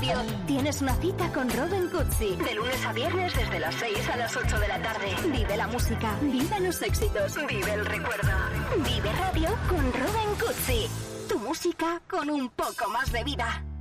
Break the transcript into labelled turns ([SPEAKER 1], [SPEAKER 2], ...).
[SPEAKER 1] Radio tienes una cita con Robin Cutsi. De lunes a viernes desde las 6 a las 8 de la tarde. Vive la música, vive los éxitos, vive el recuerdo. Vive Radio con Robin Cutsi. Tu música con un poco más de vida.